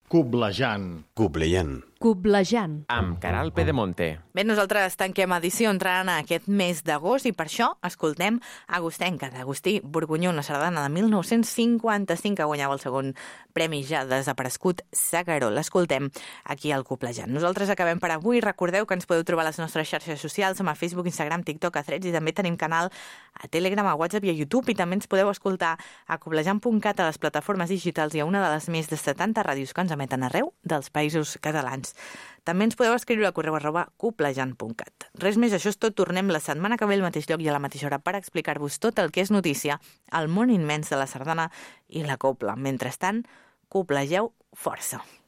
Coblejant. Coblejant. Coblejant. Amb Caral Pedemonte. Bé, nosaltres tanquem edició entrant en aquest mes d'agost i per això escoltem Agostenca, d'Agustí Borgunyó, una sardana de 1955 que guanyava el segon premi ja desaparegut S'Agaró. L'escoltem aquí al Coblejant. Nosaltres acabem per avui. Recordeu que ens podeu trobar a les nostres xarxes socials, a Facebook, Instagram, TikTok, a Threads, i també tenim canal a Telegram, a WhatsApp i a YouTube, i també ens podeu escoltar a coblejant.cat, a les plataformes digitals i a una de les més de 70 ràdios que ens emeten arreu dels països catalans. També ens podeu escriure a correu@coblejant.cat. Res més, això és tot. Tornem la setmana que ve al mateix lloc i a la mateixa hora per explicar-vos tot el que és notícia al món immens de la sardana i la cobla. Mentrestant, coblegeu força.